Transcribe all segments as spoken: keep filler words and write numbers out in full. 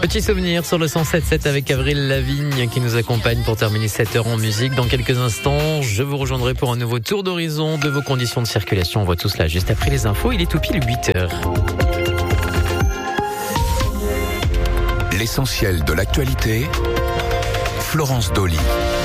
Petit souvenir sur le cent sept sept avec Avril Lavigne qui nous accompagne pour terminer cette heure en musique. Dans quelques instants, je vous rejoindrai pour un nouveau tour d'horizon de vos conditions de circulation. On voit tout cela juste après les infos. Il est tout pile huit heures. L'essentiel de l'actualité, Florence Dolly.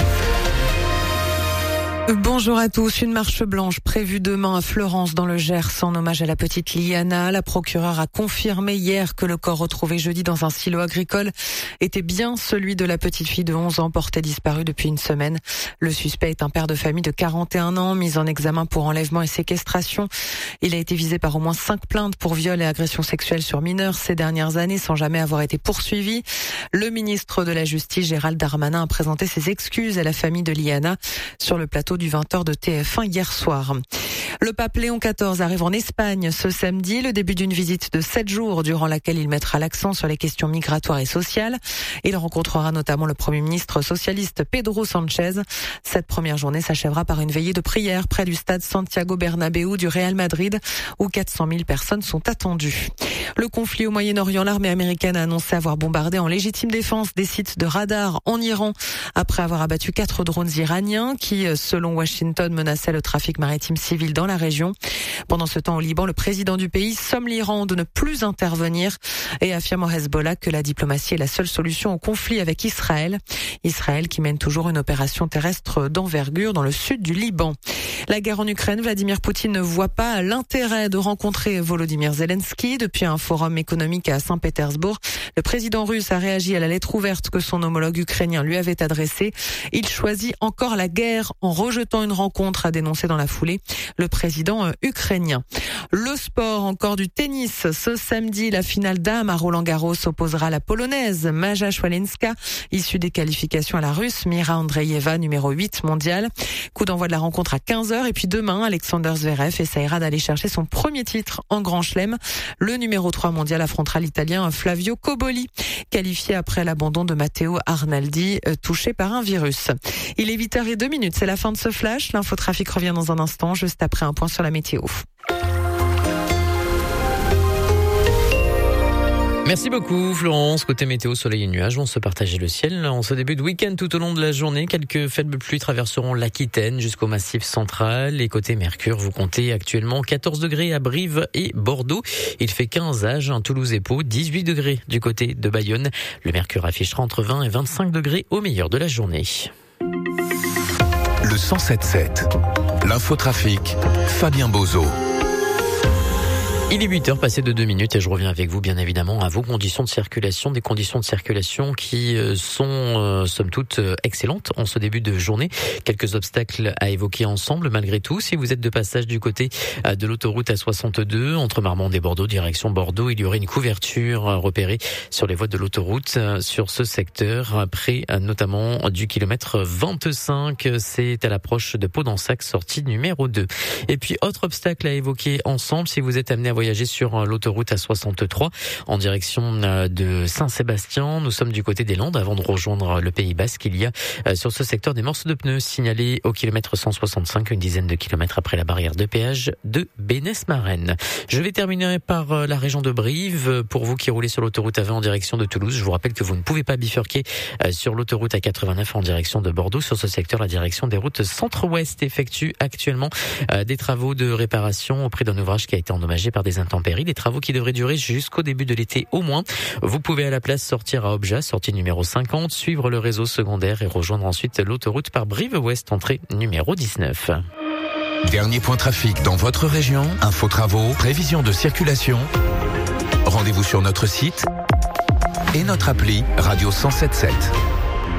Bonjour à tous. Une marche blanche prévue demain à Fleurance dans le Gers en hommage à la petite Liana. La procureure a confirmé hier que le corps retrouvé jeudi dans un silo agricole était bien celui de la petite fille de onze ans portée disparue depuis une semaine. Le suspect est un père de famille de quarante et un ans mis en examen pour enlèvement et séquestration. Il a été visé par au moins cinq plaintes pour viol et agression sexuelle sur mineurs ces dernières années sans jamais avoir été poursuivi. Le ministre de la Justice, Gérald Darmanin, a présenté ses excuses à la famille de Liana sur le plateau du vingt heures de T F un hier soir. Le pape Léon quatorze arrive en Espagne ce samedi, le début d'une visite de sept jours durant laquelle il mettra l'accent sur les questions migratoires et sociales. Il rencontrera notamment le Premier ministre socialiste Pedro Sánchez. Cette première journée s'achèvera par une veillée de prière près du stade Santiago Bernabéu du Real Madrid où quatre cent mille personnes sont attendues. Le conflit au Moyen-Orient, l'armée américaine a annoncé avoir bombardé en légitime défense des sites de radar en Iran après avoir abattu quatre drones iraniens qui, selon Washington, menaçaient le trafic maritime civil dans la région. Pendant ce temps, au Liban, le président du pays somme l'Iran de ne plus intervenir et affirme au Hezbollah que la diplomatie est la seule solution au conflit avec Israël. Israël qui mène toujours une opération terrestre d'envergure dans le sud du Liban. La guerre en Ukraine, Vladimir Poutine ne voit pas l'intérêt de rencontrer Volodymyr Zelensky. Depuis un forum économique à Saint-Pétersbourg, le président russe a réagi à la lettre ouverte que son homologue ukrainien lui avait adressée. Il choisit encore la guerre en rejetant une rencontre, a dénoncé dans la foulée le président euh, ukrainien. Le sport, encore du tennis. Ce samedi, la finale dames à Roland-Garros opposera la polonaise Maja Szwalenska, issue des qualifications à la russe Mira Andreeva, numéro huit mondiale. Coup d'envoi de la rencontre à quinze heures. Et puis demain, Alexander Zverev essaiera d'aller chercher son premier titre en Grand Chelem. Le numéro trois mondial affrontera l'Italien Flavio Cobolli, qualifié après l'abandon de Matteo Arnaldi, euh, touché par un virus. Il est huit heures zéro deux, c'est la fin de ce flash. L'infotrafic revient dans un instant, juste après un point sur la météo. Merci beaucoup Florence. Côté météo, soleil et nuages, on se partageait le ciel. En ce début de week-end, tout au long de la journée, quelques faibles pluies traverseront l'Aquitaine jusqu'au Massif central. Et côté Mercure, vous comptez actuellement quatorze degrés à Brive et Bordeaux. Il fait quinze à Agen, Toulouse et Pau, dix-huit degrés du côté de Bayonne. Le Mercure affichera entre vingt et vingt-cinq degrés au meilleur de la journée. Le cent sept sept, l'infotrafic, Fabien Bozo. Il est huit heures passées de deux minutes et je reviens avec vous bien évidemment à vos conditions de circulation, des conditions de circulation qui sont euh, somme toute excellentes en ce début de journée. Quelques obstacles à évoquer ensemble malgré tout. Si vous êtes de passage du côté de l'autoroute A soixante-deux entre Marmande et Bordeaux, direction Bordeaux, il y aurait une couverture repérée sur les voies de l'autoroute sur ce secteur, près notamment du kilomètre vingt-cinq. C'est à l'approche de Pau-d'Ensac, sortie numéro deux. Et puis autre obstacle à évoquer ensemble si vous êtes amené à voyager sur l'autoroute A soixante-trois en direction de Saint-Sébastien. Nous sommes du côté des Landes avant de rejoindre le Pays Basque. Il y a sur ce secteur des morceaux de pneus signalés au kilomètre cent soixante-cinq, une dizaine de kilomètres après la barrière de péage de Bénesse-Marennes. Je vais terminer par la région de Brive. Pour vous qui roulez sur l'autoroute A vingt en direction de Toulouse, je vous rappelle que vous ne pouvez pas bifurquer sur l'autoroute A quatre-vingt-neuf en direction de Bordeaux. Sur ce secteur, la direction des routes centre-ouest effectue actuellement des travaux de réparation auprès d'un ouvrage qui a été endommagé par des intempéries, des travaux qui devraient durer jusqu'au début de l'été au moins. Vous pouvez à la place sortir à Obja, sortie numéro cinquante, suivre le réseau secondaire et rejoindre ensuite l'autoroute par Brive-Ouest, entrée numéro dix-neuf. Dernier point trafic dans votre région, info travaux, prévision de circulation. Rendez-vous sur notre site et notre appli Radio cent sept sept.